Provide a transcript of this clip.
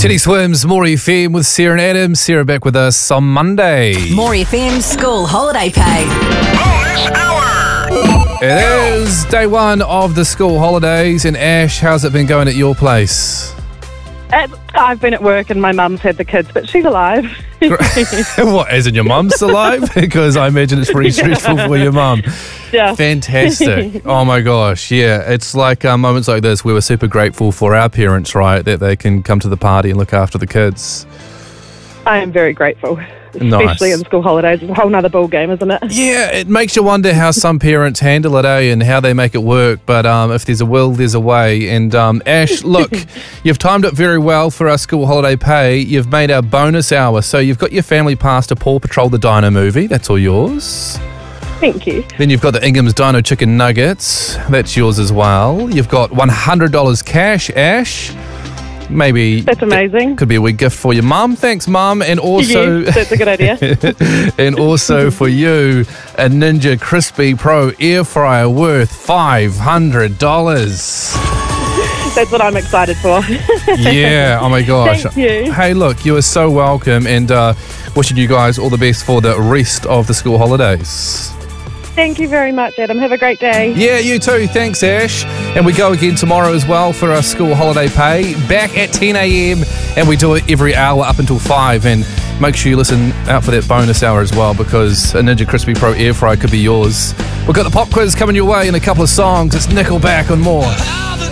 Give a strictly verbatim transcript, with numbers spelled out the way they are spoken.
Teddy Swims, More F M with Sarah and Adam. Sarah back with us on Monday. More F M school holiday pay. Bonus hour. It is day one of the school holidays. And Ash, how's it been going at your place? Uh, I've been at work and my mum's had the kids, but she's alive. What, as in your mum's alive? Because I imagine it's pretty stressful for your mum. Yeah. Fantastic. Oh my gosh, yeah. It's like uh, moments like this where we're super grateful for our parents, right? That they can come to the party and look after the kids. I am very grateful. Nice. Especially in school holidays. It's a whole nother ball game, isn't it? Yeah, it makes you wonder how some parents handle it, eh, and how they make it work. But um, if there's a will, there's a way. And um, Ash, look, you've timed it very well for our school holiday pay. You've made our bonus hour. So you've got your family pass to Paw Patrol the Dino movie. That's all yours. Thank you. Then you've got the Ingham's Dino Chicken Nuggets. That's yours as well. You've got one hundred dollars cash, Ash. Maybe That's amazing. Could be a wee gift for your mum. Thanks, mum. And also, Yes, that's a good idea. and also for you, a Ninja Crispy Pro air fryer worth five hundred dollars. That's what I'm excited for. Yeah. Oh my gosh. Thank you. Hey, look, you are so welcome, and uh, wishing you guys all the best for the rest of the school holidays. Thank you very much, Adam. Have a great day. Yeah, you too. Thanks, Ash. And we go again tomorrow as well for our school holiday pay. Back at ten a.m. and we do it every hour up until five. And make sure you listen out for that bonus hour as well, because a Ninja Crispy Pro air fryer could be yours. We've got the pop quiz coming your way in a couple of songs. It's Nickelback and more.